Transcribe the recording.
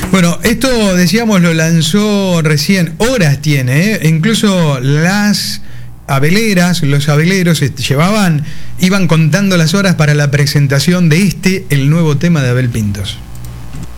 Bueno, esto, decíamos, lo lanzó recién, horas tiene, ¿eh? Incluso las abeleras, los abeleros iban contando las horas para la presentación de el nuevo tema de Abel Pintos.